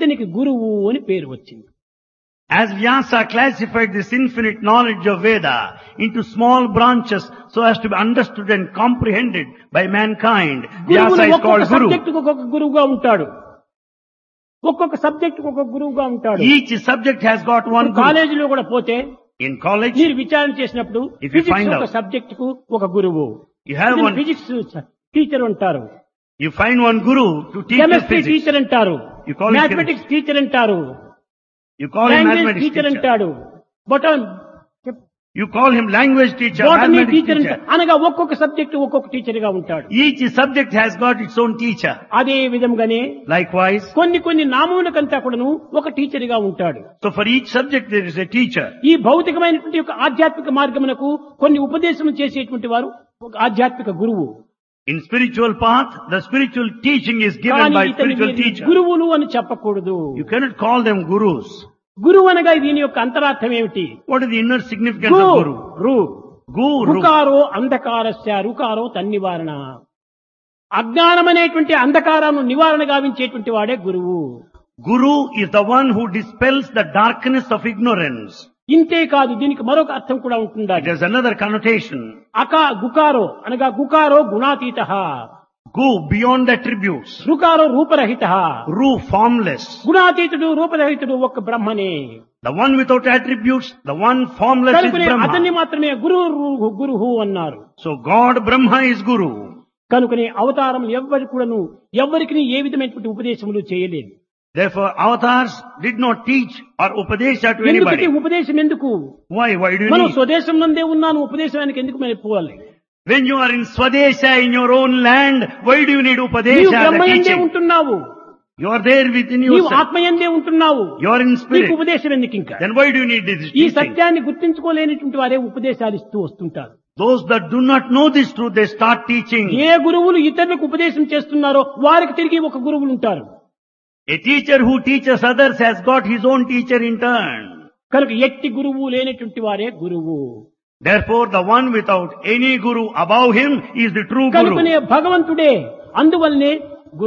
ఇతనికి గురువు అని పేరు వచ్చింది. As Vyasa classified this infinite knowledge of Veda into small branches so as to be understood and comprehended by mankind, Vyasa is ఒక్కొక్క called Guru. సబ్జెక్టుకు ఒక్కొక్క గురువుగా ఉంటాడు. ఒక్కొక్క సబ్జెక్టుకు ఒక్కొక్క గురువుగా ఉంటాడు. Each subject has got one Guru. కాలేజీలో కూడా పోతే In college, మీరు విచారణ చేసినప్పుడు If you find ఫిజిక్స్ ఒక out- సబ్జెక్టుకు ఒక గురువు, you have one, physics teacher అంటారు, you find one Guru to teach you chemistry physics. Teacher అంటారు, You call him mathematics teacher అంటారు, You call him language mathematics teacher teacher. అంటాడు, బొటాన్ You call him language teacher, botany mathematics teacher teacher. అనగా ఒక్కొక్క subject ఒక్కొక్క teacher గా ఉంటాడు. Each subject has got its own teacher. అదే విధంగానే Likewise, కొన్ని నామములకంతా కూడాను ఒక టీచర్ గా ఉంటాడు. so for each subject there is a teacher. ఈ భౌతికమైనటువంటి ఒక ఆధ్యాత్మిక మార్గమునకు కొన్ని ఉపదేశం చేసేటువంటి వారు ఒక ఆధ్యాత్మిక గురువు. In spiritual path, the spiritual teaching is given కానీ by ఇతని spiritual teacher. గురువులు అని చెప్పకూడదు. You cannot call them gurus. గురువు అనగా దీని యొక్క అంతరార్థం ఏమిటి? What is the inner significance of guru? Guru. రుకారో అంధకారస్య రుకారో తన్నివారణ. అజ్ఞానం అనేటువంటి అంధకారాన్ని నివారణ గావించేటువంటి వాడే గురువు. Guru is the one who dispels the darkness of ignorance. ఇంతే కాదు, దీనికి మరొక అర్థం కూడా It ఉంటుండాలి. has another connotation. గుకారో అనగా గుకారో గుణాతీత, Gu, beyond attributes. రుకారో రూపరహిత, Ru, formless. గుణాతీతుడు రూపరహితుడు ఒక్క బ్రహ్మనే. The one without attributes, the one formless is కనుకనే అతన్ని Brahma. మాత్రమే గురుహు అన్నారు. So God, Brahma is Guru. కనుకనే అవతారం ఎవ్వరికి ఏ విధమైనటువంటి ఉపదేశములు చేయలేదు. Therefore, avatars did not teach or upadesha to ఎందుకంటే anybody. ఉపదేశం ఎందుకు? Why do you మనం need? స్వదేశం నందే ఉన్నాను, ఉపదేశానికి ఎందుకు మనం పోవాలి? When you are in Swadesha, in your own land, why do you need నీవు upadesha, the బ్రహ్మయందే teaching? ఉంటున్నావు, You are there within నీవు yourself. ఆత్మయందే ఉంటున్నావు, You are in నీకు spirit. ఉపదేశం ఎందుకు ఇంకా? Then why do you need this ఈ teaching? సత్యాన్ని గుర్తించుకోలేనటువంటి వారే ఉపదేశాలు ఇస్తూ వస్తుంటారు. Those that do not know this truth, they start teaching. ఏ గురువులు ఇతరులకు ఉపదేశం చేస్తున్నారో వారికి తిరిగి ఒక గురువులు ఉంటారు. A teacher who teaches others has got his own teacher in turn. కనుక ఎట్టి గురువు లేనటువంటి వారే గురువు. Therefore, the one without any guru above him is the true guru. కనుకనే భగవంతుడే అందువల్లనే